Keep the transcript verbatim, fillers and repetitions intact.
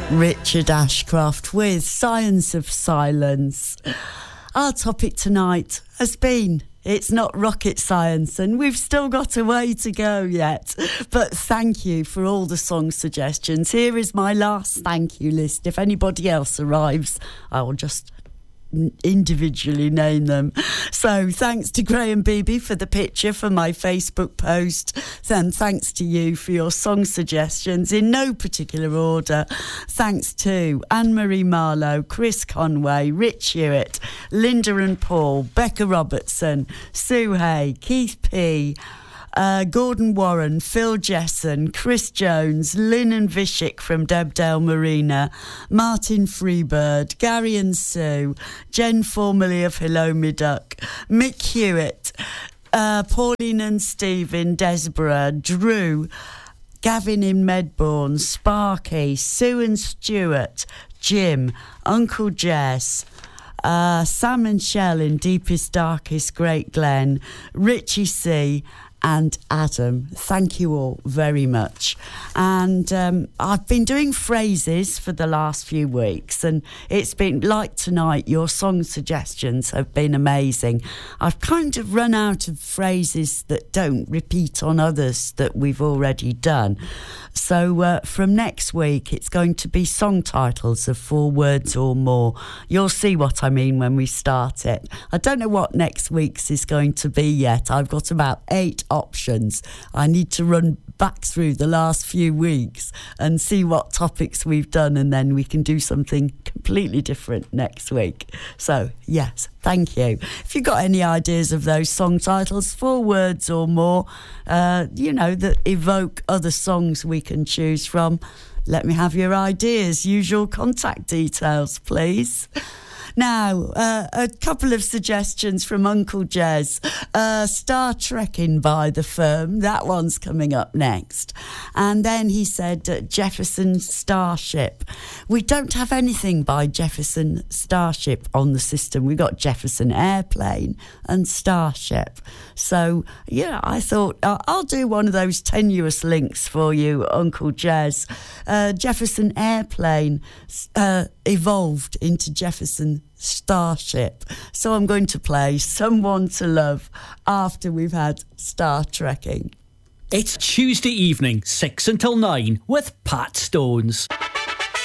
Richard Ashcroft with Science of Silence. Our topic tonight has been, it's not rocket science, and we've still got a way to go yet. But thank you for all the song suggestions. Here is my last thank you list. If anybody else arrives, I will just individually name them. So thanks to Graham Beebe for the picture for my Facebook post, and thanks to you for your song suggestions in no particular order. Thanks to Anne-Marie Marlowe, Chris Conway, Rich Hewitt, Linda and Paul, Becca Robertson, Sue Hay, Keith P, Uh, Gordon Warren, Phil Jesson, Chris Jones, Lynn and Vishik from Debdale Marina, Martin Freebird, Gary and Sue, Jen formerly of Hello Me Duck, Mick Hewitt, uh, Pauline and Stephen, Desborough, Drew, Gavin in Medbourne, Sparky, Sue and Stuart, Jim, Uncle Jess, uh, Sam and Shell in Deepest Darkest Great Glen, Richie C, and Adam. Thank you all very much. And um, I've been doing phrases for the last few weeks, and it's been like tonight, your song suggestions have been amazing. I've kind of run out of phrases that don't repeat on others that we've already done. So uh, from next week, it's going to be song titles of four words or more. You'll see what I mean when we start it. I don't know what next week's is going to be yet. I've got about eight options. I need to run back through the last few weeks and see what topics we've done, and then we can do something completely different next week. So, yes, thank you. If you've got any ideas of those song titles, four words or more, uh, you know, that evoke other songs we can choose from, let me have your ideas. Usual contact details, please. Now, uh, a couple of suggestions from Uncle Jez. Uh, Star Trekking by The Firm, that one's coming up next. And then he said uh, Jefferson Starship. We don't have anything by Jefferson Starship on the system. We've got Jefferson Airplane and Starship. So, yeah, I thought uh, I'll do one of those tenuous links for you, Uncle Jez. Uh, Jefferson Airplane uh, evolved into Jefferson Starship. So I'm going to play Someone to Love after we've had Star Trekking. It's Tuesday evening, six until nine, with Pat Stones.